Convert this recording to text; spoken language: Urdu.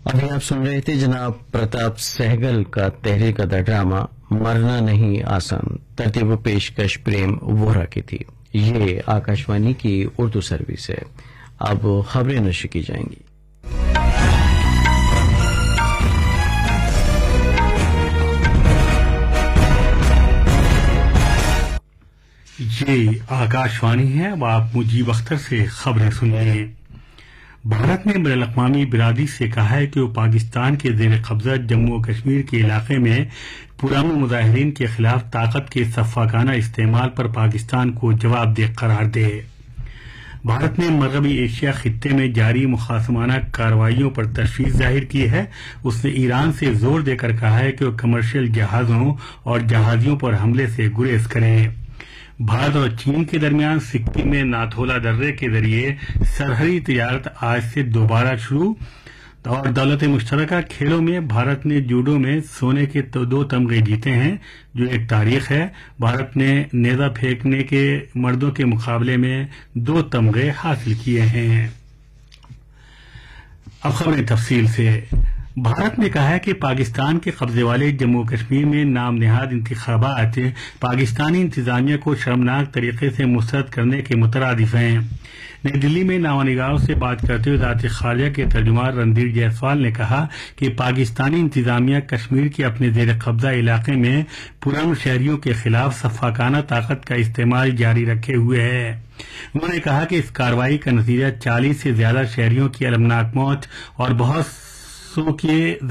ابھی آپ سن رہے تھے جناب پرتاپ سہگل کا تحریک کا ڈرامہ مرنا نہیں آسان، ترتیب و پیشکش پریم ووہرا کی تھی۔ یہ آکاشوانی کی اردو سروس ہے۔ اب خبریں نشر کی جائیں گی۔ یہ آکاشوانی ہے۔ اب آپ مجیب اختر سے خبریں سنیے۔ بھارت نے بین الاقوامی برادری سے کہا ہے کہ وہ پاکستان کے زیر قبضہ جموں و کشمیر کے علاقے میں پرامن مظاہرین کے خلاف طاقت کے شفاقانہ استعمال پر پاکستان کو جواب دہ قرار دے۔ بھارت نے مغربی ایشیا خطے میں جاری مخاصمانہ کارروائیوں پر تشویش ظاہر کی ہے۔ اس نے ایران سے زور دے کر کہا ہے کہ وہ کمرشل جہازوں اور جہازیوں پر حملے سے گریز کریں۔ بھارت اور چین کے درمیان سکم میں ناتھولا درے کے ذریعے سرحدی تجارت آج سے دوبارہ شروع۔ اور دولت مشترکہ کھیلوں میں بھارت نے جوڈو میں سونے کے 2 تمغے جیتے ہیں، جو ایک تاریخ ہے۔ بھارت نے نیزہ پھینکنے کے مردوں کے مقابلے میں 2 تمغے حاصل کیے ہیں۔ اب خبریں تفصیل سے۔ بھارت نے کہا ہے کہ پاکستان کے قبضے والے جموں و کشمیر میں نام نہاد انتخابات پاکستانی انتظامیہ کو شرمناک طریقے سے مسترد کرنے کے مترادف ہیں۔ نئی دلی میں نامہ نگاروں سے بات کرتے ہوئے وزارت خارجہ کے ترجمان رندھیر جیسوال نے کہا کہ پاکستانی انتظامیہ کشمیر کے اپنے زیر قبضہ علاقے میں پرامن شہریوں کے خلاف شفاقانہ طاقت کا استعمال جاری رکھے ہوئے ہے۔ انہوں نے کہا کہ اس کارروائی کا نتیجہ 40 سے زیادہ شہریوں کی المناک موت اور بہت سو کے